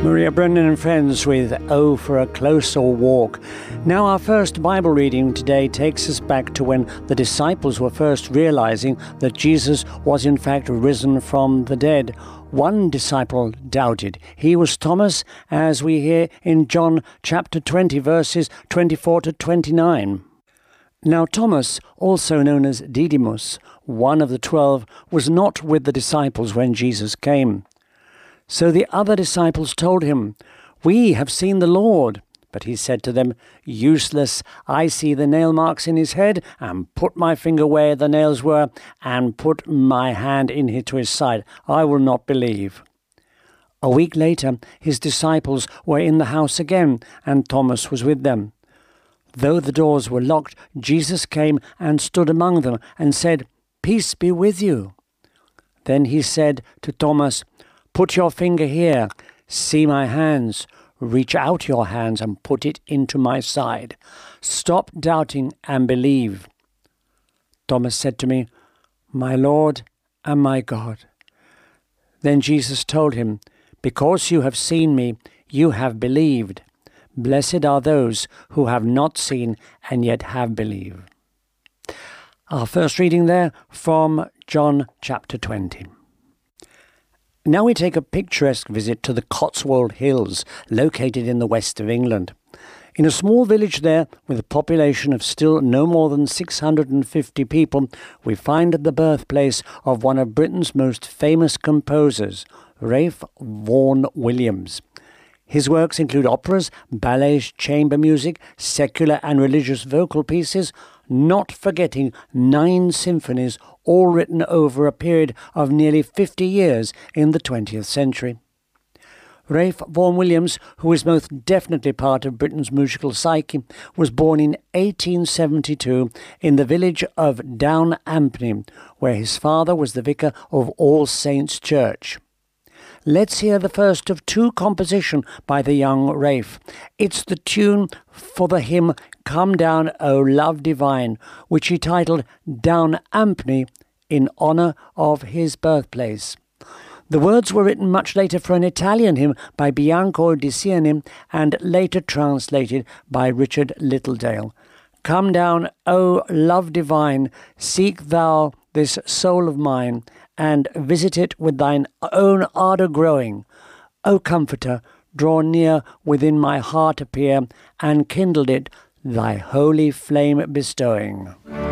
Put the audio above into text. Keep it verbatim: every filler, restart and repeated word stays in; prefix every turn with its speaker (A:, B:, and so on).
A: Maria Brennan and friends with Oh for a Closer Walk. Now our first Bible reading today takes us back to when the disciples were first realizing that Jesus was in fact risen from the dead. One disciple doubted. He was Thomas, as we hear in John chapter twenty, verses twenty-four to twenty-nine. Now Thomas, also known as Didymus, one of the twelve, was not with the disciples when Jesus came. So the other disciples told him, "We have seen the Lord." But he said to them, "Useless, I see the nail marks in his head, and put my finger where the nails were, and put my hand into his side. I will not believe." A week later, his disciples were in the house again, and Thomas was with them. Though the doors were locked, Jesus came and stood among them, and said, "Peace be with you." Then he said to Thomas, "Put your finger here, see my hands. Reach out your hands and put it into my side. Stop doubting and believe." Thomas said to me, "My Lord and my God." Then Jesus told him, "Because you have seen me, you have believed. Blessed are those who have not seen and yet have believed." Our first reading there from John chapter twenty. Now we take a picturesque visit to the Cotswold Hills, located in the west of England. In a small village there, with a population of still no more than six hundred fifty people, we find the birthplace of one of Britain's most famous composers, Ralph Vaughan Williams. His works include operas, ballets, chamber music, secular and religious vocal pieces, not forgetting nine symphonies, all written over a period of nearly fifty years in the twentieth century. Ralph Vaughan Williams, who is most definitely part of Britain's musical psyche, was born in eighteen seventy-two in the village of Down Ampney, where his father was the vicar of All Saints' Church. Let's hear the first of two compositions by the young Ralph. It's the tune for the hymn "Come Down, O Love Divine," which he titled Down Ampney in honour of his birthplace. The words were written much later for an Italian hymn by Bianco di Siena and later translated by Richard Littledale. "Come down, O love divine, seek thou this soul of mine, and visit it with thine own ardour growing. O Comforter, draw near, within my heart appear, and kindled it, thy holy flame bestowing."